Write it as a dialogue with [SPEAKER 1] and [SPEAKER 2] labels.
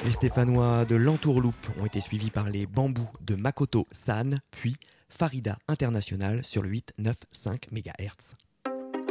[SPEAKER 1] Les Stéphanois de l'Entourloupe ont été suivis par les Bambous de Makoto San, puis Farida International sur le 895 MHz.